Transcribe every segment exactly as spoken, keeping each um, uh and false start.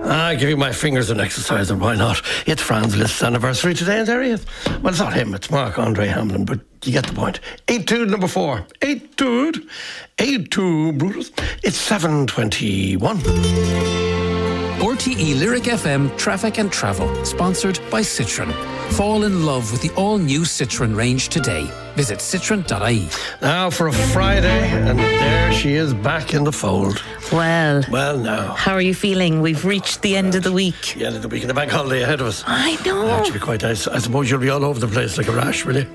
Ah, giving my fingers an exercise, and why not? It's Franz Liszt's anniversary today, and there he is. Well, it's not him, it's Marc-Andre Hamlin, but you get the point. Etude number four. Etude. Etude, Brutus. It's seven twenty-one. R T E Lyric F M Traffic and Travel, sponsored by Citroën. Fall in love with the all-new Citroën range today. Visit citroen dot I E. Now for a Friday, and there she is back in the fold. Well, Well, now. how are you feeling? We've reached the end of the week. The end of the week and the bank holiday ahead of us. I know. Actually, quite nice. I suppose you'll be all over the place like a rash, will you?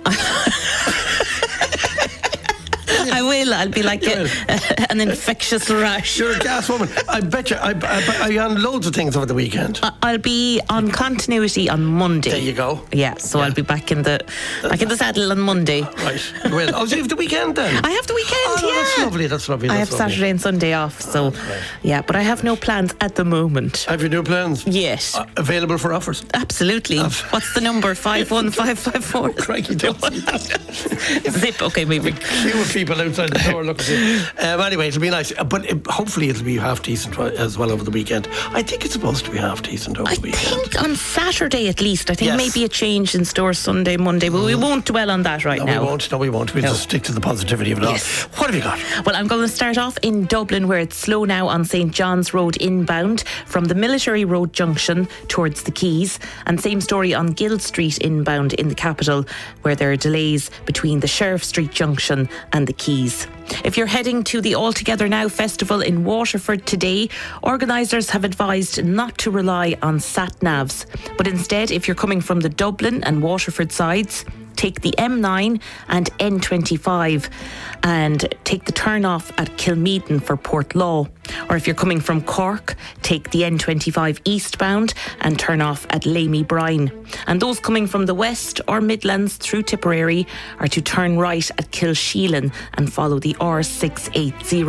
I will. I'll be like a, an infectious rash. You're a gas woman. I bet you. I, I, I on loads of things over the weekend. I- I'll be on continuity on Monday. There you go. Yeah, so Yeah. I'll be back in the back in the saddle on Monday. Right. Well, oh, so you have the weekend then? I have the weekend. Oh, no, yeah, that's lovely. That's lovely. I That's have lovely. Saturday and Sunday off, so yeah. But I have no plans at the moment. Have you new plans? Yes, Uh, available for offers. absolutely. What's the number? Five one five five four. Crikey, don't see that. Zip. Okay, maybe. Few people outside the door looking at you. Um, anyway, it'll be nice. Uh, But it, hopefully it'll be half decent ri- as well over the weekend. I think it's supposed to be half decent over I the weekend. think on Saturday at least. I think Yes. maybe a change in store Sunday, Monday, but we won't dwell on that right No, now. we won't. No, we won't. We'll No. just stick to the positivity of it Yes. all. What have you got? Well, I'm going to start off in Dublin, where it's slow now on Saint John's Road inbound from the Military Road junction towards the Quays, and same story on Guild Street inbound in the capital, where there are delays between the Sheriff Street junction and the Quays. If you're heading to the All Together Now festival in Waterford today, organisers have advised not to rely on sat-navs, but instead, if you're coming from the Dublin and Waterford sides, take the M nine and N twenty-five and take the turn off at Kilmeaden for Portlaw. Or if you're coming from Cork, take the N twenty-five eastbound and turn off at Lamey Brine. And those coming from the west or Midlands through Tipperary are to turn right at Kilsheelan and follow the R six eighty.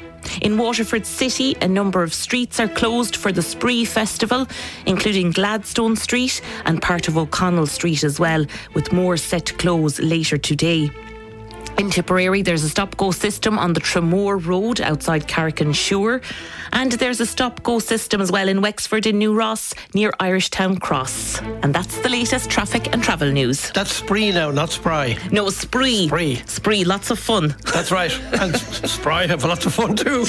In Waterford City, a number of streets are closed for the Spree Festival, including Gladstone Street and part of O'Connell Street as well, with more set to close later today. In Tipperary, there's a stop-go system on the Tremore Road outside Carrick-on-Suir, and there's a stop-go system as well in Wexford in New Ross near Irishtown Cross. And that's the latest traffic and travel news. That's Spree now, not Spry. No, Spree. Spree. Spree, lots of fun. That's right. And Spry have lots of fun too.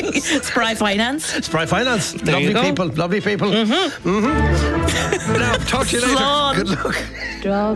Spry Finance. Spry Finance. There lovely you go. people. Lovely people. Mm-hmm. Mm-hmm. Now, talk to you later. Slán. Good luck. Drug